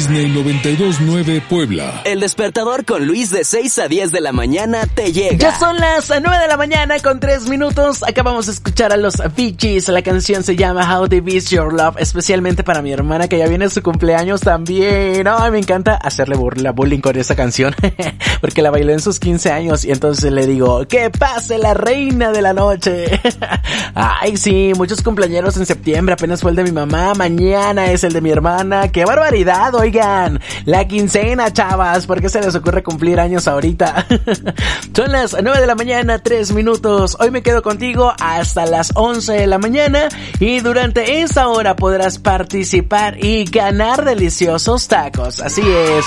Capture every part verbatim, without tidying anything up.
Disney noventa y dos punto nueve Puebla. El despertador con Luis de seis a diez de la mañana te llega. Ya son las nueve de la mañana con tres minutos. Acabamos de escuchar a los Bee Gees. La canción se llama How Deep Is Your Love, especialmente para mi hermana que ya viene su cumpleaños también. Ay, me encanta hacerle burla, bullying con esa canción porque la bailó en sus quince años y entonces le digo, ¡que pase la reina de la noche! Ay, sí, muchos cumpleañeros en septiembre. Apenas fue el de mi mamá, mañana es el de mi hermana. ¡Qué barbaridad, oigan! La quincena, chavas, ¿por qué se les ocurre cumplir años ahorita? Son las nueve de la mañana, tres minutos. Hoy me quedo contigo hasta las once de la mañana y durante esa hora podrás participar y ganar deliciosos tacos. Así es.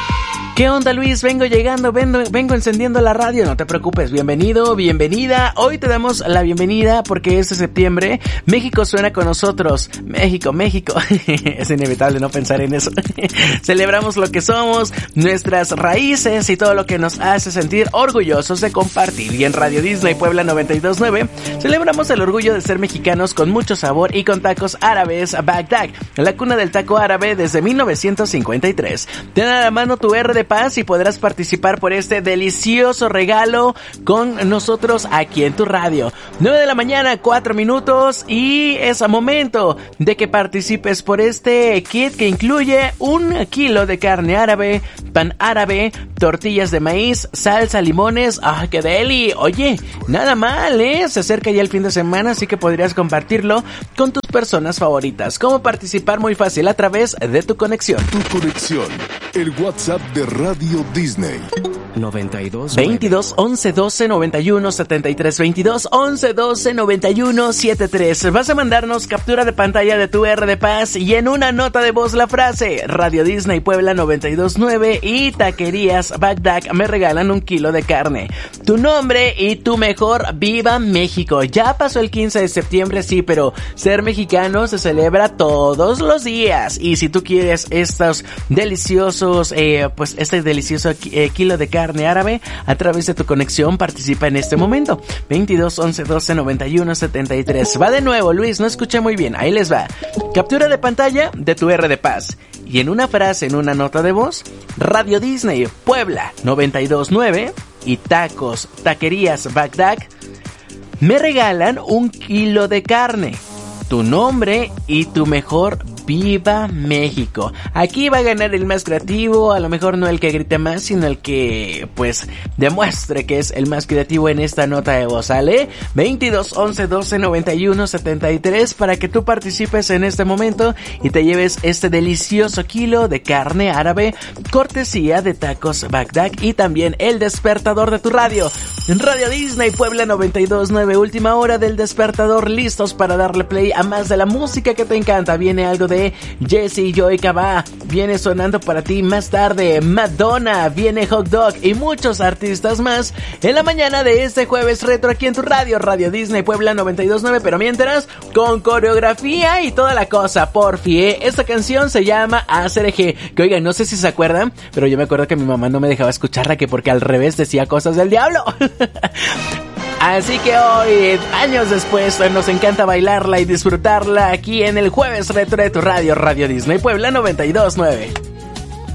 ¿Qué onda, Luis? Vengo llegando, vengo, vengo encendiendo la radio. No te preocupes, bienvenido, bienvenida. Hoy te damos la bienvenida porque este septiembre México suena con nosotros. México, México. Es inevitable no pensar en eso. Celebramos lo que somos, nuestras raíces y todo lo que nos hace sentir orgullosos de compartir. Y en Radio Disney Puebla noventa y dos punto nueve celebramos el orgullo de ser mexicanos con mucho sabor y con tacos árabes Bagdad, la cuna del taco árabe desde mil novecientos cincuenta y tres. Ten a la mano tu R de Paz y podrás participar por este delicioso regalo con nosotros aquí en tu radio. nueve de la mañana, cuatro minutos y es momento de que participes por este kit que incluye un kilo de carne árabe, pan árabe, tortillas de maíz, salsa, limones. ¡Ah, qué deli! Oye, nada mal, ¿eh? Se acerca ya el fin de semana, así que podrías compartirlo con tus personas favoritas. ¿Cómo participar? Muy fácil, a través de tu conexión. Tu conexión, el WhatsApp de Radio Disney. noventa y dos veintidós once doce noventa y uno setenta y tres veintidós once doce noventa y uno setenta y tres. Vas a mandarnos captura de pantalla de tu R de Paz y en una nota de voz la frase Radio Disney Puebla noventa y dos punto nueve y Taquerías Bagdad me regalan un kilo de carne. Tu nombre y tu mejor Viva México. Ya pasó el quince de septiembre, sí, pero ser mexicano se celebra todos los días. Y si tú quieres estos deliciosos, eh, pues este delicioso eh, kilo de carne árabe a través de tu conexión, participa en este momento. veintidós once doce noventa y uno setenta y tres. Va de nuevo, Luis, no escuché muy bien. Ahí les va. Captura de pantalla de tu R de Paz y en una frase, en una nota de voz, Radio Disney Puebla noventa y dos punto nueve y tacos, taquerías Bagdad me regalan un kilo de carne. Tu nombre y tu mejor Viva México. Aquí va a ganar el más creativo, a lo mejor no el que grite más, sino el que, pues, demuestre que es el más creativo en esta nota de voz, ¿sale? veintidós once doce noventa y uno setenta y tres para que tú participes en este momento y te lleves este delicioso kilo de carne árabe, cortesía de Tacos Bagdad y también el despertador de tu radio. En Radio Disney Puebla noventa y dos punto nueve, última hora del despertador, listos para darle play a más de la música que te encanta. Viene algo de Jesse Joy Cabá, viene sonando para ti más tarde Madonna, viene Hot Dog y muchos artistas más en la mañana de este jueves retro aquí en tu radio, Radio Disney Puebla noventa y dos punto nueve, pero mientras con coreografía y toda la cosa, porfi, ¿eh? Esta canción se llama A C R G, que oigan, no sé si se acuerdan, pero yo me acuerdo que mi mamá no me dejaba escucharla, que porque al revés decía cosas del diablo. Así que hoy, años después, nos encanta bailarla y disfrutarla aquí en el Jueves Retro de tu radio, Radio Disney Puebla noventa y dos punto nueve.